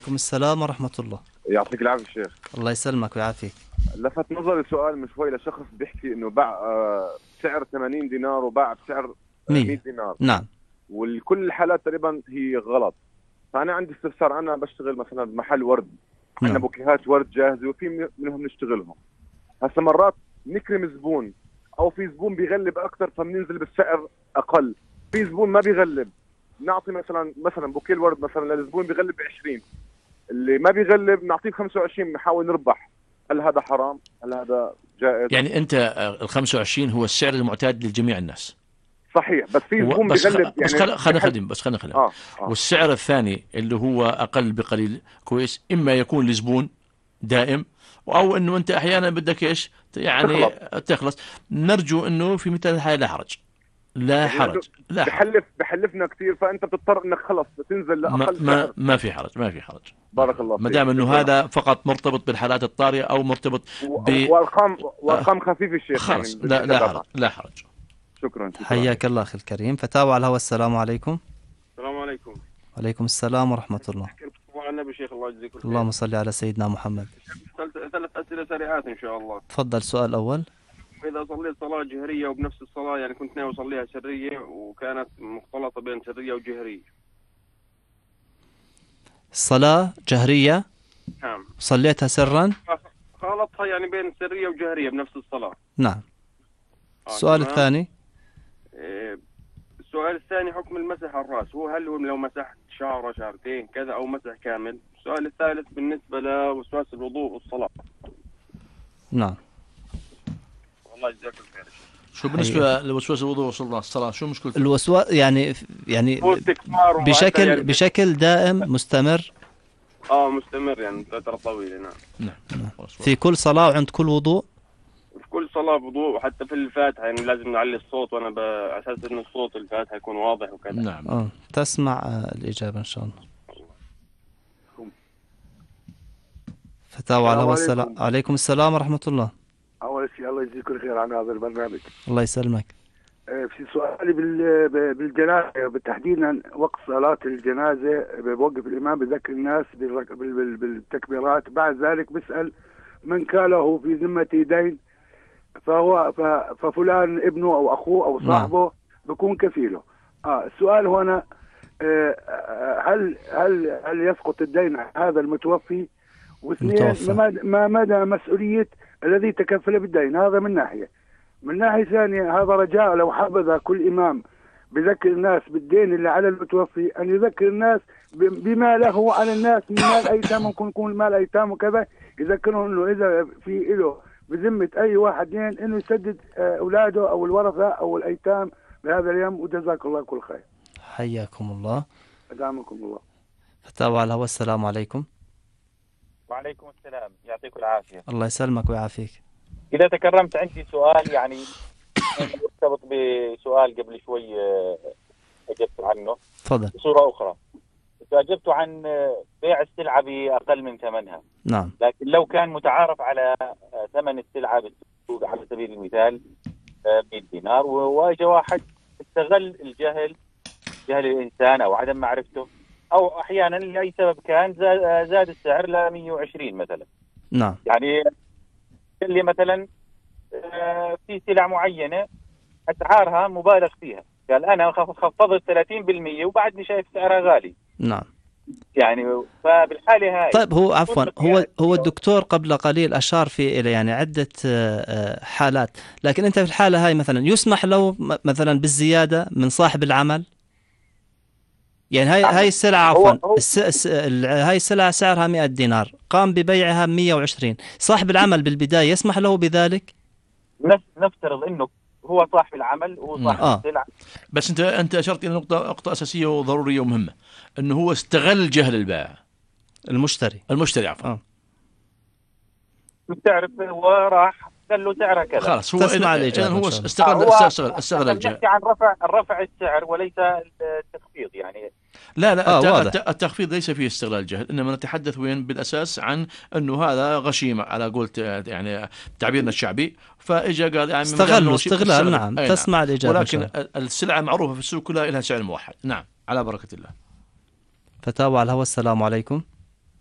عليكم السلام ورحمة الله. يعطيك العافية شيخ. الله يسلمك ويعافيك. لفت نظري سؤال من شوي لشخص بيحكي انه باع بسعر 80 دينار وباع بسعر 100 100. دينار نعم. وكل الحالات تقريبا هي غلط. فانا عندي استفسار، انا بشتغل مثلا بمحل ورد، عندنا نعم. بوكيهات ورد جاهزه وفي منهم نشتغلهم. هسه مرات نكرم زبون او في زبون بيغلب اكثر فبننزل بالسعر اقل، في زبون ما بيغلب نعطي مثلا بوكيه الورد مثلا للزبون بيغلب ب 20، اللي ما بيغلب نعطيه 25 نحاول نربح. هل هذا حرام؟ هل هذا جائز؟ يعني أنت ال 25 هو السعر المعتاد لجميع الناس. صحيح، بس في زبون بيغلب بس يعني خلينا نخدم بس خلينا نخدم. والسعر الثاني اللي هو أقل بقليل كويس، إما يكون لزبون دائم أو إنه أنت أحيانا بدك إيش يعني تخلص. نرجو إنه في مثل هاي لا حرج، لا يعني حرج، لا حرج. بحلفنا كثير فانت بتضطر انك خلص تنزل لاقل سعر. ما في حرج، ما في حرج. بارك الله فيك. ما دام انه هذا فقط مرتبط بالحالات الطارئه او مرتبط وارقام خفيفه الشيخ، خلص يعني لا حرج، لا حرج. شكرا. حياك الله أخي الكريم. فتاوى على الهواء. السلام عليكم. السلام عليكم. وعليكم السلام ورحمة الله. مع النبي شيخ، الله يجزيك الخير. اللهم صل على سيدنا محمد. ثلاث أسئلة سريعات إن شاء الله. تفضل. سؤال الأول: إذا صليت صلاة جهرية وبنفس الصلاة يعني كنت ناوي أصليها سرية وكانت مختلطة بين سرية وجهرية. الصلاة جهرية نعم. صليتها سرا. خالطها يعني بين سرية وجهرية بنفس الصلاة. نعم. السؤال الثاني: السؤال الثاني حكم المسح على الرأس، هل هو لو مسحت شعرة شعرتين كذا أو مسح كامل؟ السؤال الثالث بالنسبة لوسواس الوضوء والصلاة. نعم. والله يجزاك الخير. شو بالنسبة لوسواس الوضوء والصلاة شو مشكلته؟ الوسواس يعني بشكل دائم مستمر. مستمر يعني فترة طويلة. نعم. في كل صلاة وعند كل وضوء. في كل صلاة وضوء، وحتى في الفاتحة يعني لازم نعلي الصوت، وأنا بأساس إن الصوت الفاتحة يكون واضح وكذا. نعم. تسمع الإجابة إن شاء الله. فتاوى على الهواء. السلام عليكم. السلام ورحمة الله. أول شيء الله يجزيك الخير عن هذا البرنامج. الله يسلمك. في سؤالي بالجنازة بالتحديد، وقت صلاة الجنازة بوقف الإمام بذكر الناس بالتكبيرات، بعد ذلك بيسأل من كان له في ذمته دين ففلان ابنه أو أخوه أو صاحبه بيكون كفيله. السؤال هنا، هل يسقط الدين عن هذا المتوفي؟ واثنين، ما مدى مسؤولية الذي تكفل بالدين؟ هذا من ناحية. من ناحية ثانية، هذا رجاء لو حبذ كل إمام بذكر الناس بالدين اللي على المتوفي أن يذكر الناس بما له على الناس من مال أيتام، ممكن يكون مال أيتام وكذا، يذكرهم إنه إذا في له بذمة أي واحد دين إنه يسدد أولاده أو الورثة أو الأيتام بهذا اليوم. وجزاك الله كل خير. حياكم الله. أدامكم الله. فتاوى على الهواء. السلام عليكم. وعليكم السلام، يعطيكم العافية. الله يسلمك ويعافيك. إذا تكرمت عندي سؤال يعني مرتبط بسؤال قبل شوي أجبت عنه. تفضل. بصورة أخرى أجبت عن بيع السلعة بأقل من ثمنها. نعم. لكن لو كان متعارف على ثمن السلعة بالسوق على سبيل المثال 100 دينار، وإجا واحد استغل جهل الإنسان أو عدم معرفته، أو أحيانا لأي سبب كان زاد السعر ل 120 مثلا. نعم. يعني اللي مثلا في سلع معينة أسعارها مبالغ فيها، قال أنا خفضت 30% وبعدني شايف سعرها غالي. نعم. يعني فبالحالة هاي. طيب هو عفوا هو الدكتور قبل قليل أشار إلى يعني عدة حالات، لكن أنت في الحالة هاي مثلا يسمح له مثلا بالزيادة من صاحب العمل؟ يعني هاي السلعة عفوا هاي السلعة سعرها 100 دينار، قام ببيعها 120، صاحب العمل بالبداية يسمح له بذلك؟ نفترض إنه هو صاحب العمل وهو صاحب السلعة. بس أنت أشرت إلى نقطة أساسية وضرورية ومهمة، إنه هو استغل جهل البائع المشتري عفوا. تعرف وراح قال له سعرها كذا، خلاص هو تسمع الإجابة. هو استغل الجهل. عن رفع السعر وليس التخفيض يعني. لا التخفيض ليس فيه استغلال الجهل، انما نتحدث وين بالاساس عن انه هذا غشيم على قولت يعني تعبيرنا الشعبي، فاجا قال يعني استغلال. نعم. تسمع الإجابة. ولكن السلعة معروفة في السوق كلها لها سعر موحد. نعم على بركة الله. فتاوى على الهواء. السلام عليكم.